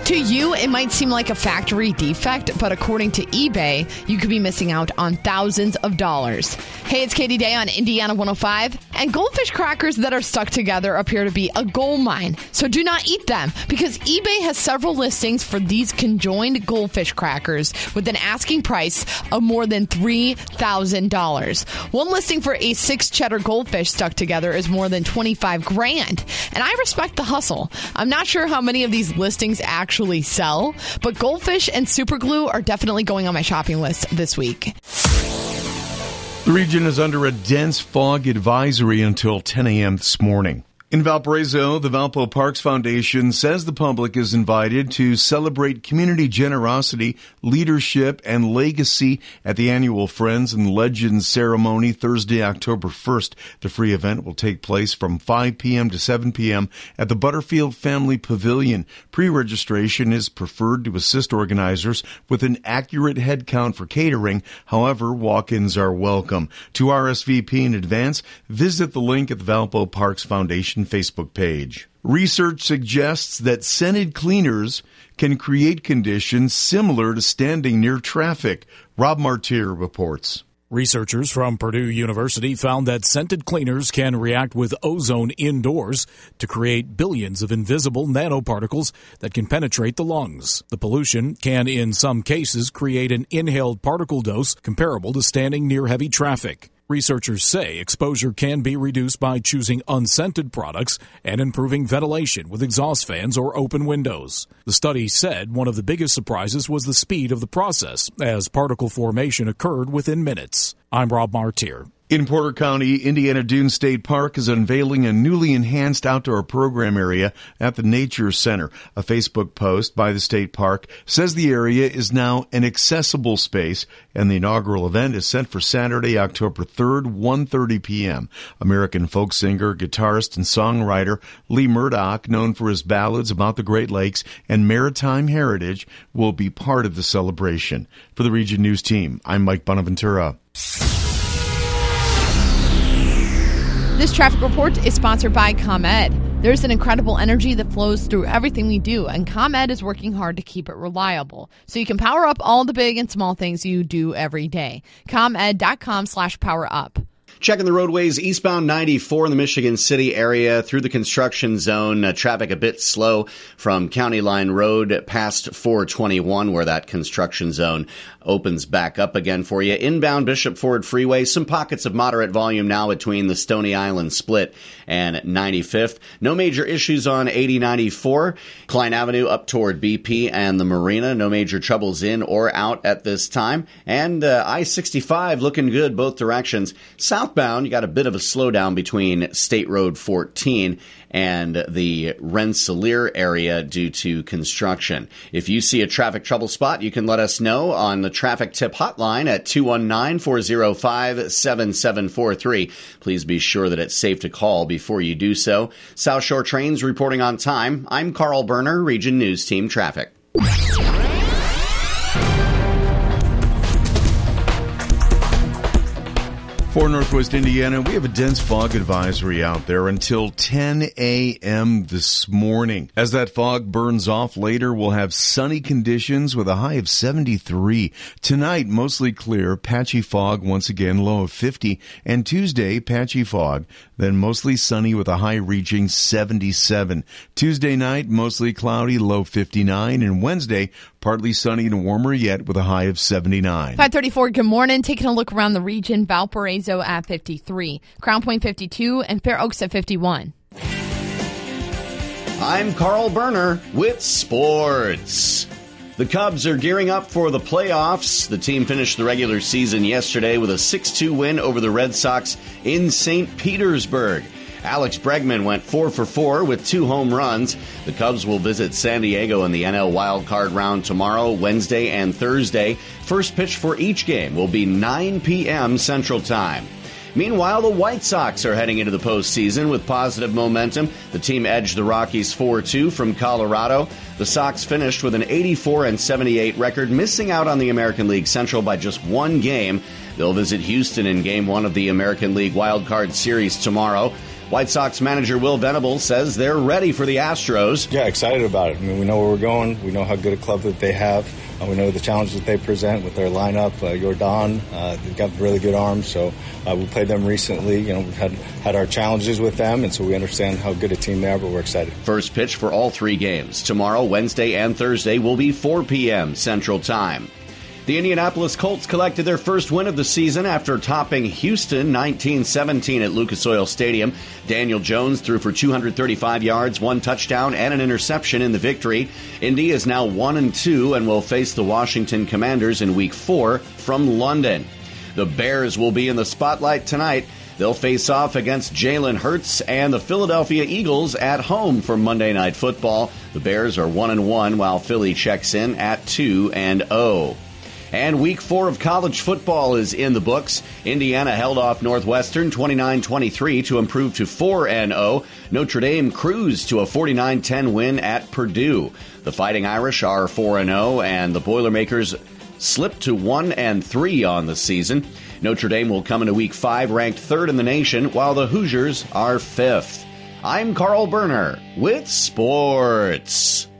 To you, it might seem like a factory defect, but according to eBay, you could be missing out on thousands of dollars. Hey, it's Katie Day on Indiana 105, and goldfish crackers that are stuck together appear to be a gold mine. So do not eat them, because eBay has several listings for these conjoined goldfish crackers with an asking price of more than $3,000. One listing for a 6 cheddar goldfish stuck together is more than $25,000, and I respect the hustle. I'm not sure how many of these listings actually sell, but goldfish and super glue are definitely going on my shopping list this week. The region is under a dense fog advisory until 10 a.m. this morning. In Valparaiso, the Valpo Parks Foundation says the public is invited to celebrate community generosity, leadership, and legacy at the annual Friends and Legends ceremony Thursday, October 1st. The free event will take place from 5 p.m. to 7 p.m. at the Butterfield Family Pavilion. Pre-registration is preferred to assist organizers with an accurate head count for catering. However, walk-ins are welcome. To RSVP in advance, visit the link at the Valpo Parks Foundation Facebook page. Research suggests that scented cleaners can create conditions similar to standing near traffic. Rob Martier reports. Researchers from Purdue University found that scented cleaners can react with ozone indoors to create billions of invisible nanoparticles that can penetrate the lungs. The pollution can, in some cases, create an inhaled particle dose comparable to standing near heavy traffic. Researchers say exposure can be reduced by choosing unscented products and improving ventilation with exhaust fans or open windows. The study said one of the biggest surprises was the speed of the process, as particle formation occurred within minutes. I'm Rob Martier. In Porter County, Indiana Dunes State Park is unveiling a newly enhanced outdoor program area at the Nature Center. A Facebook post by the state park says the area is now an accessible space, and the inaugural event is set for Saturday, October 3rd, 1:30 p.m. American folk singer, guitarist, and songwriter Lee Murdoch, known for his ballads about the Great Lakes and maritime heritage, will be part of the celebration. For the Region News Team, I'm Mike Bonaventura. This traffic report is sponsored by ComEd. There's an incredible energy that flows through everything we do, and ComEd is working hard to keep it reliable, so you can power up all the big and small things you do every day. ComEd.com/powerup. Checking the roadways, eastbound 94 in the Michigan City area through the construction zone. Traffic a bit slow from County Line Road past 421 where that construction zone opens back up again for you. Inbound Bishop Ford Freeway, some pockets of moderate volume now between the Stony Island split and 95th. No major issues on 8094. Klein Avenue up toward BP and the Marina. No major troubles in or out at this time. And I-65 looking good both directions. Southbound, you got a bit of a slowdown between State Road 14 and the Rensselaer area due to construction. If you see a traffic trouble spot, you can let us know on the traffic tip hotline at 219-405-7743. Please be sure that it's safe to call before you do so. South Shore Trains reporting on time. I'm Carl Berner, Region News Team Traffic. For Northwest Indiana, we have a dense fog advisory out there until 10 a.m. this morning. As that fog burns off later, we'll have sunny conditions with a high of 73. Tonight, mostly clear, patchy fog once again, low of 50. And Tuesday, patchy fog, then mostly sunny with a high reaching 77. Tuesday night, mostly cloudy, low 59. And Wednesday, partly sunny and warmer yet with a high of 79. 534, good morning. Taking a look around the region, Valparaiso at 53, Crown Point 52, and Fair Oaks at 51. I'm Carl Berner with sports. The Cubs are gearing up for the playoffs. The team finished the regular season yesterday with a 6-2 win over the Red Sox in St. Petersburg. Alex Bregman went 4 for 4 with 2 home runs. The Cubs will visit San Diego in the NL Wild Card round tomorrow, Wednesday, and Thursday. First pitch for each game will be 9 p.m. Central Time. Meanwhile, the White Sox are heading into the postseason with positive momentum. The team edged the Rockies 4-2 from Colorado. The Sox finished with an 84-78 record, missing out on the American League Central by just 1 game. They'll visit Houston in Game 1 of the American League Wild Card Series tomorrow. White Sox manager Will Venable says they're ready for the Astros. Yeah, excited about it. I mean, we know where we're going. We know how good a club that they have. We know the challenges that they present with their lineup. Jordan, they've got really good arms, so we played them recently. We've had our challenges with them, and so we understand how good a team they are, but we're excited. First pitch for all 3 games tomorrow, Wednesday, and Thursday will be 4 p.m. Central Time. The Indianapolis Colts collected their first win of the season after topping Houston 19-17 at Lucas Oil Stadium. Daniel Jones threw for 235 yards, 1 touchdown, and an interception in the victory. Indy is now 1-2 and will face the Washington Commanders in Week 4 from London. The Bears will be in the spotlight tonight. They'll face off against Jalen Hurts and the Philadelphia Eagles at home for Monday Night Football. The Bears are 1-1 while Philly checks in at 2-0. And Week 4 of college football is in the books. Indiana held off Northwestern 29-23 to improve to 4-0. Notre Dame cruised to a 49-10 win at Purdue. The Fighting Irish are 4-0, and the Boilermakers slipped to 1-3 on the season. Notre Dame will come into Week 5 ranked 3rd in the nation, while the Hoosiers are 5th. I'm Carl Berner with sports.